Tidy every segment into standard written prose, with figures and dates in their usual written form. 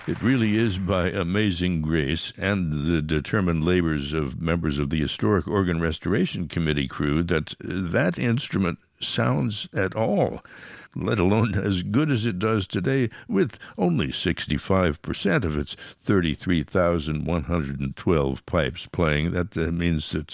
It really is by amazing grace and the determined labors of members of the Historic Organ Restoration Committee crew that that instrument sounds at all, let alone as good as it does today, with only 65% of its 33,112 pipes playing. That means that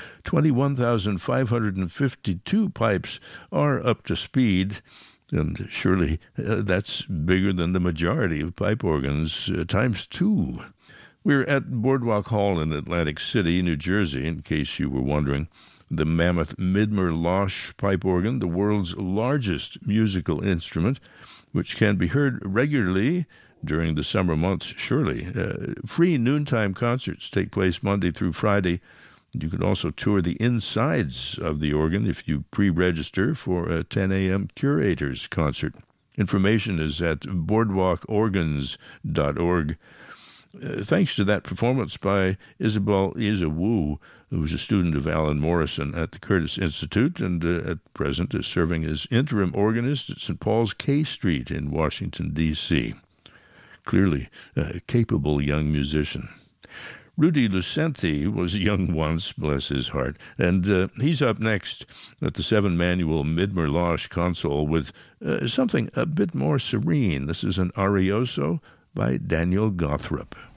21,552 pipes are up to speed. And surely that's bigger than the majority of pipe organs, times two. We're at Boardwalk Hall in Atlantic City, New Jersey, in case you were wondering. The mammoth Midmer-Losh pipe organ, the world's largest musical instrument, which can be heard regularly during the summer months, surely. Free noontime concerts take place Monday through Friday. You can also tour the insides of the organ if you pre-register for a 10 a.m. Curators concert. Information is at boardwalkorgans.org. Thanks to that performance by Isabel Izawu, who was a student of Alan Morrison at the Curtis Institute and at present is serving as interim organist at St. Paul's K Street in Washington, D.C. Clearly a capable young musician. Rudy Lucenti was young once, bless his heart, and he's up next at the 7-manual Midmer-Losh console with something a bit more serene. This is an Arioso by Daniel Gothrop.